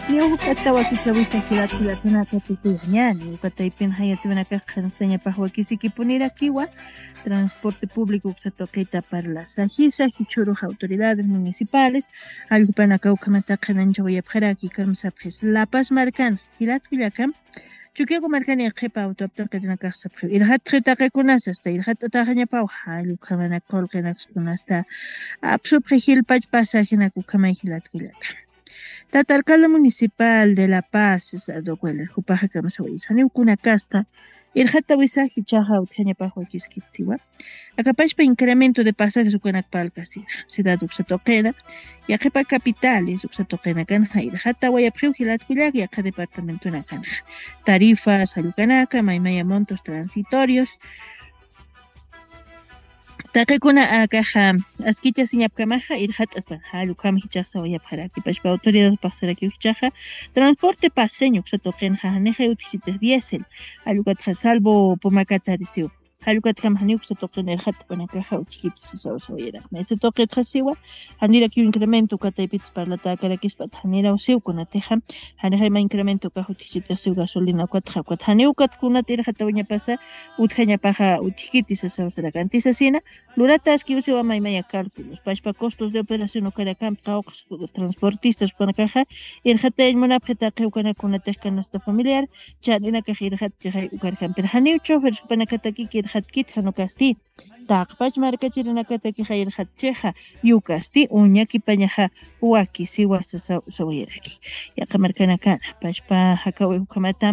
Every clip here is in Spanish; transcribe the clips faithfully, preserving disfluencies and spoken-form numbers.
Ni ukata wakichawisa kila kila tuna katiku nyani ukata ipin haya tuna kakhanstanya pahwakisiki punira kiwa transporte público que se toqueta para las sajisas y churos autoridades municipales algo para caucamata canancho y abjaraki kamsa pues la paz marcan hilat kuyakam chukiego marcan y kepa autoptor que tiene casa pues il hat treta que conoce hasta il hat tajanya pau halu kamana kolkenax kunasta absu prehil pach pasaje na kukama hilat kuyakam Tata alcalde municipal de La Paz, Docuel, el Jupaja Camasawisa, Neucuna Casta, el Jata Wisaji Chaja, Utjania Pajo Kiskitsiwa, Acapach para incremento de pasajes Ucanak Palcasi, Ciudad Uxatoquena, y Ajepa Capitales, Uxatoquena Canja, el Jata Guayapriu, Gilat Cuyac, y acá departamento Nakanja, tarifas, Alucanaca, Maimaya Montos Transitorios, Takekuna akaja askicha siñapkamaja irhat halu kam hichaqsa wayapjaraki pashpa autoridad pasaraki hichaja transporte paseño que se toquen janeja utichite diésel alukat salvo pomakata risiu alukat kam haniuk se toquen irhat panakaja utichit so so era me se toque trasiwa hanira ki incremento kata ipits para la takara kispat hanira usiu kuna teja haneja ma incremento ka utichite siu gasolina kwatja kwat haniukat kuna tirhat waña pasa utjaña paja utichiti se so sera cantisasina Luratas que usa maimaya cálculos, para costos de operación o caracam, caucos, transportistas, para caja, y el jate el monapeta que ucana con la tescanasta familiar, ya ni la caja y el jate que ucarcam, pero haniucho, pero supone que aquí que el jat kit hanocasti, taqpach marca chirina que aquí hay el jat cheja, yucasti, uñaki pañaja, uaki, si was soyeraki, ya que marcan acá, pachpa, jacawe ucamatam.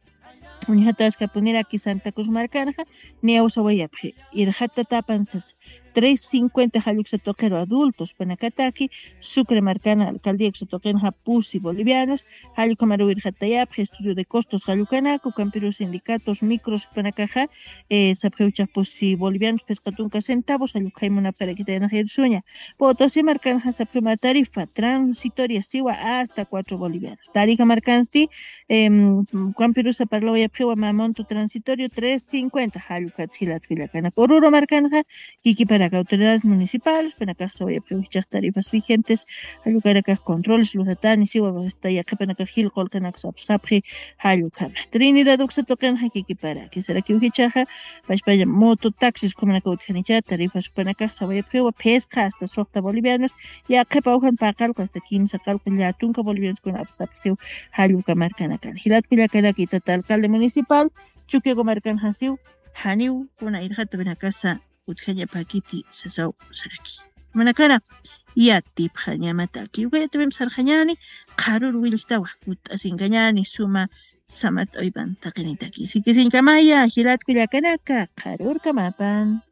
Unhatas caponera aquí Santa Cruz Marcanja, ni a Usawayapje, y el Jata Tapansas, tres cincuenta Jalux toquero adultos, Panacataki, Sucre Marcana, alcaldía que se toquen Japus y bolivianos, Jalucamaru y Jatayapje, estudio de costos Jalucanaco, Camperos sindicatos, micros, Panacaja, eh, Sapeuchapus y bolivianos, pescatunca centavos, Jalucaimuna para que te den sueña, Potosí Marcanja, Sapema tarifa, transitoria, Siwa hasta cuatro bolivianos, Tarica Marcansti, eh, Camperos para la Oyapje, Mamonto transitorio, tres cincuenta Jalucat Gilat Vilacana, Coruro Marcanja, Kiki para que autoridades municipales, para que se vaya a aprovechar tarifas vigentes, ayudar a controles, los atanes, y vamos a estar ya que para que Gil colcan a Xapsapri, ayudar. Trinidad Oxa tocan aquí para que será que ujichaja, vais para moto taxis como la cautjanicha, tarifas para que se vaya a probar pesca hasta softa bolivianos, y a que paujan para calco hasta quince calco ya tunca bolivianos con Xapsiu, ayuda marcan acá. Gilat Pilacana quita alcalde municipal, Chuquiego marcan Hasiu, Haniu, una hija de una casa. Utjanya pakiti sasau saraki. Manakana yati phanya mataki. Uga yatubim sarjanyani qarur wiltawa ut asinganyani suma samat oiban takinitaki. Sikisin kamaya hirat kuyakanaka qarur kamapan.